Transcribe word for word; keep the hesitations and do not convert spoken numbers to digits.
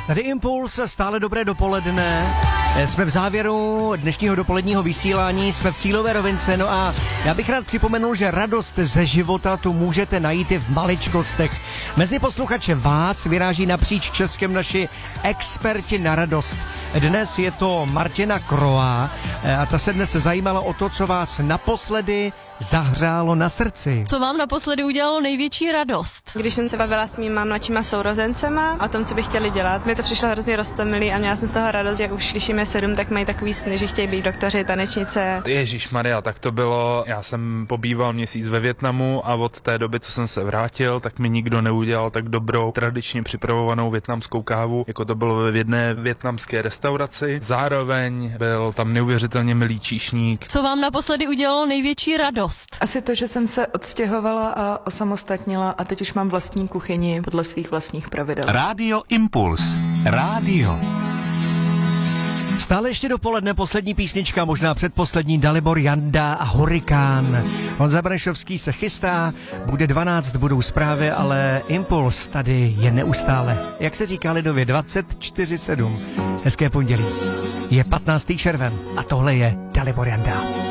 Tady Impuls, stále dobré dopoledne. Jsme v závěru dnešního dopoledního vysílání, jsme v cílové rovince, no a já bych rád připomenul, že radost ze života tu můžete najít i v maličkostech. Mezi posluchače vás vyráží napříč Českem naši experti na radost. Dnes je to Martina Kroa a ta se dnes zajímala o to, co vás naposledy zahřálo na srdci. Co vám naposledy udělalo největší radost? Když jsem se bavila s mýma mladšíma sourozencema o tom, co by chtěli dělat, mi to přišlo hrozně roztomilý a měla jsem z toho radost, že už když jim je sedm, tak mají takový sny, že chtějí být doktoři, tanečnice. Ježišmarja, tak to bylo, já jsem pobýval měsíc ve Vietnamu a od té doby, co jsem se vrátil, tak mi nikdo neudělal tak dobrou, tradičně připravovanou vietnamskou kávu, jako to bylo ve jedné vietnamské restauraci. Zároveň byl tam neuvěřitelně milý číšník. Co vám naposledy udělalo největší radost? Asi to, že jsem se odstěhovala a osamostatnila a teď už mám vlastní kuchyni podle svých vlastních pravidel. Rádio Impuls. Rádio. Stále ještě dopoledne, poslední písnička, možná předposlední, Dalibor Janda a Hurikán. Honza Benešovský se chystá, bude dvanáct, budou zprávy, ale Impuls tady je neustále. Jak se říká lidově, dvacet čtyři sedm. Hezké pondělí. Je patnáctý červen a tohle je Dalibor Janda.